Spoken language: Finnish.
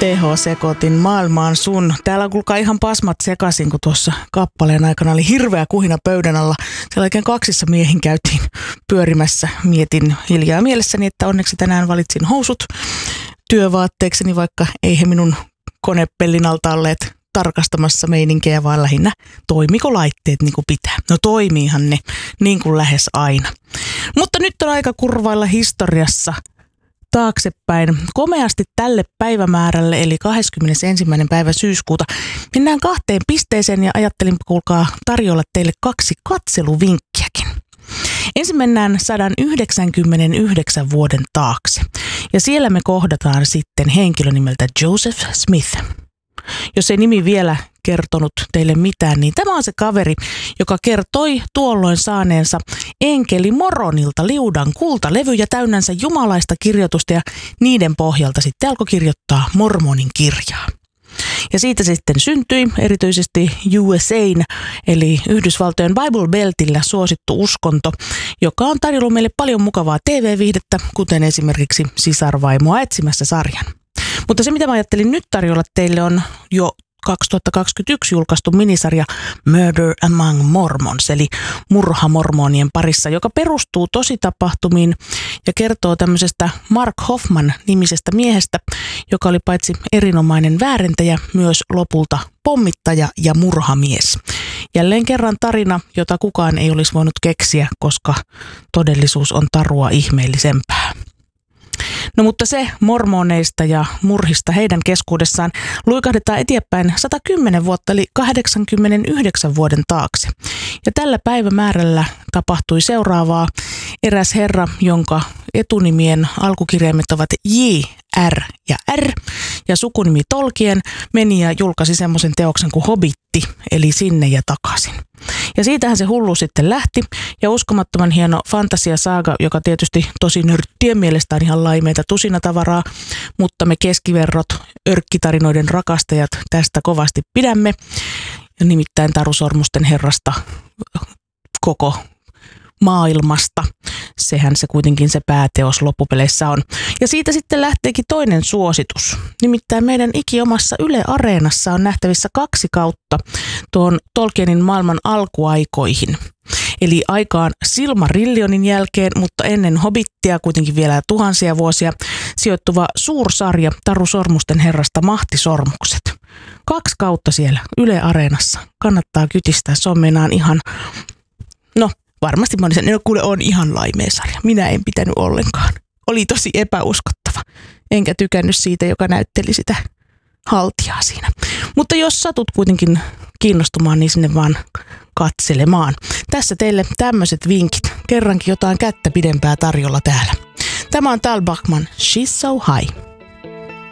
TH-sekoitin maailmaan sun. Täällä kuulkaa ihan pasmat sekaisin, kun tuossa kappaleen aikana oli hirveä kuhina pöydän alla. Siellä oikein kaksissa miehin käytiin pyörimässä. Mietin hiljaa mielessäni, että onneksi tänään valitsin housut työvaatteekseni, vaikka ei he minun konepellin alta olleet tarkastamassa meininkiä, vaan lähinnä toimiko laitteet niin kuin pitää. No toimiihan ne niin kuin lähes aina. Mutta nyt on aika kurvailla historiassa taaksepäin komeasti tälle päivämäärälle, eli 21. päivä syyskuuta. Mennään 2 pisteeseen ja ajattelin, kuulkaa, tarjolla teille 2 katseluvinkkiäkin. Ensin mennään 199 vuoden taakse ja siellä me kohdataan sitten henkilö nimeltä Joseph Smith. Jos ei nimi vielä kertonut teille mitään, niin tämä on se kaveri, joka kertoi tuolloin saaneensa enkeli Moronilta liudan kultalevyjä täynnänsä jumalaista kirjoitusta ja niiden pohjalta sitten alkoi kirjoittaa Mormonin kirjaa. Ja siitä sitten syntyi erityisesti USA:n eli Yhdysvaltojen Bible Beltillä suosittu uskonto, joka on tarjollut meille paljon mukavaa TV-viihdettä, kuten esimerkiksi Sisarvaimoa etsimässä sarjan. Mutta se, mitä mä ajattelin nyt tarjolla teille, on jo 2021 julkaistu minisarja Murder Among Mormons, eli murha mormonien parissa, joka perustuu tositapahtumiin ja kertoo tämmöisestä Mark Hoffman-nimisestä miehestä, joka oli paitsi erinomainen väärentäjä, myös lopulta pommittaja ja murhamies. Jälleen kerran tarina, jota kukaan ei olisi voinut keksiä, koska todellisuus on tarua ihmeellisempää. No mutta se mormoneista ja murhista heidän keskuudessaan luikahdetaan eteenpäin 110 vuotta eli 89 vuoden taakse. Ja tällä päivämäärällä tapahtui seuraavaa. Eräs herra, jonka etunimien alkukirjaimet ovat J, R ja R ja sukunimi Tolkien, meni ja julkaisi semmoisen teoksen kuin Hobbitti, eli Sinne ja takaisin. Ja siitähän se hullu sitten lähti, ja uskomattoman hieno fantasiasaaga, joka tietysti tosi nörttien mielestä on ihan laimeita tusinatavaraa, mutta me keskiverrot, örkkitarinoiden rakastajat tästä kovasti pidämme, ja nimittäin Taru Sormusten herrasta koko maailmasta. Sehän se kuitenkin se pääteos loppupeleissä on. Ja siitä sitten lähteekin toinen suositus. Nimittäin meidän ikiomassa Yle Areenassa on nähtävissä 2 kautta tuon Tolkienin maailman alkuaikoihin. Eli aikaan Silmarillionin jälkeen, mutta ennen Hobbittia kuitenkin vielä tuhansia vuosia sijoittuva suursarja Taru Sormusten herrasta Mahtisormukset. 2 kautta siellä Yle Areenassa. Kannattaa kytistää, se on meinaan ihan, varmasti moni sen, on ihan laimea sarja. Minä en pitänyt ollenkaan. Oli tosi epäuskottava. Enkä tykännyt siitä, joka näytteli sitä haltijaa siinä. Mutta jos satut kuitenkin kiinnostumaan, niin sinne vaan katselemaan. Tässä teille tämmöiset vinkit. Kerrankin jotain kättä pidempää tarjolla täällä. Tämä on Tal Bachman, She's So High.